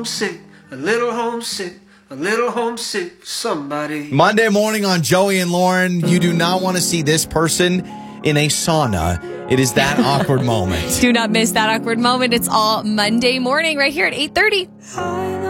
homesick, a little homesick, a little homesick, somebody. Monday morning on Joey and Lauren, you do not want to see this person in a sauna. It is that awkward moment. Do not miss that awkward moment. It's all Monday morning right here at 8:30.